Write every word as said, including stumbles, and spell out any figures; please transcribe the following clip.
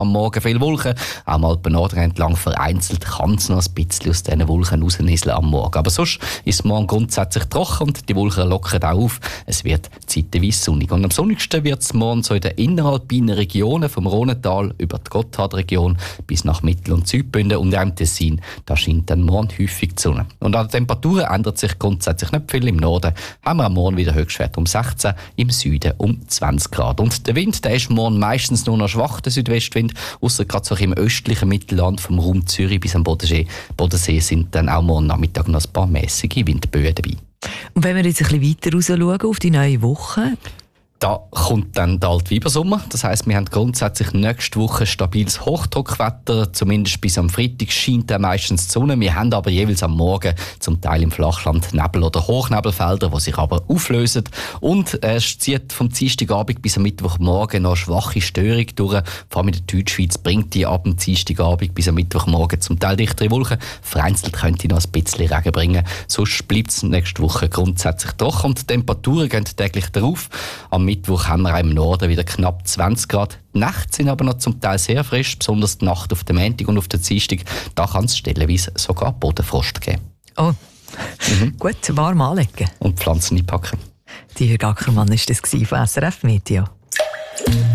am Morgen viele Wolken. Auch am Alpenort entlang vereinzelt kann es noch ein bisschen aus diesen Wolken rausnieseln am Morgen. Aber sonst ist es morgen grundsätzlich trocken und die Wolken lockern auch auf. Es wird zeitweise sonnig. Und am sonnigsten wird es morgen so in den inneralpinen Regionen vom Rhonental über die Gotthardregion bis nach Mittel- und Südbünden und auch im Tessin. Da scheint dann morgen häufig die Sonne. Und an den Temperaturen ändert sich grundsätzlich nicht viel. Im Norden haben wir am Morgen wieder Höchstwerte um sechzehn, im Süden um zwanzig Grad. Und der Wind, der ist morgen meistens nur noch schwach, der Südwestwind, ausser gerade so im östlichen Mittelland vom Raum Zürich bis am Bodensee. Bodensee sind dann auch morgen Nachmittag noch ein paar mäßige Windböen dabei. Und wenn wir jetzt ein bisschen weiter raus schauen auf die neue Woche? Da kommt dann der Altweibersommer. Das heisst, wir haben grundsätzlich nächste Woche stabiles Hochdruckwetter. Zumindest bis am Freitag scheint dann meistens die Sonne. Wir haben aber jeweils am Morgen zum Teil im Flachland Nebel- oder Hochnebelfelder, die sich aber auflösen. Und äh, es zieht vom Dienstagabend bis am Mittwochmorgen noch schwache Störung durch. Vor allem in der Deutschschweiz bringt die ab dem Dienstagabend bis am Mittwochmorgen zum Teil dichtere Wolken. Vereinzelt könnte noch ein bisschen Regen bringen. Sonst bleibt es nächste Woche grundsätzlich trocken und die Temperaturen gehen täglich darauf. Am Mittwoch haben wir auch im Norden wieder knapp zwanzig Grad. Die Nächte sind aber noch zum Teil sehr frisch, besonders die Nacht auf dem Montag und auf der Dienstag. Da kann es stellenweise sogar Bodenfrost geben. Oh, mhm. Gut, warm anlegen. Und Pflanzen einpacken. Die Herr Gackermann war das von S R F Meteo.